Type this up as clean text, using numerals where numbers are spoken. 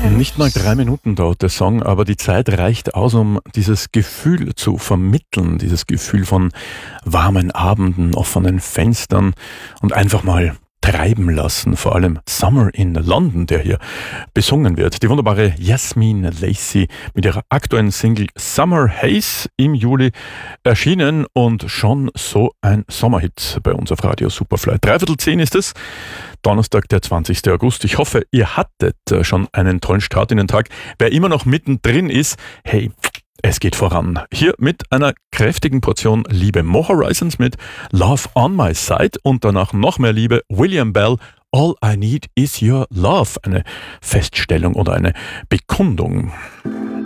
Nicht mal 3 Minuten dauert der Song, aber die Zeit reicht aus, um dieses Gefühl zu vermitteln, dieses Gefühl von warmen Abenden, offenen Fenstern und einfach mal treiben lassen, vor allem Summer in London, der hier besungen wird. Die wunderbare Yasmin Lacey mit ihrer aktuellen Single Summer Haze im Juli erschienen und schon so ein Sommerhit bei uns auf Radio Superfly. 9:45 ist es, Donnerstag, der 20. August. Ich hoffe, ihr hattet schon einen tollen Start in den Tag. Wer immer noch mittendrin ist, hey, es geht voran. Hier mit einer kräftigen Portion Liebe. Mo Horizons mit Love on My Side und danach noch mehr Liebe. William Bell, All I Need Is Your Love. Eine Feststellung oder eine Bekundung.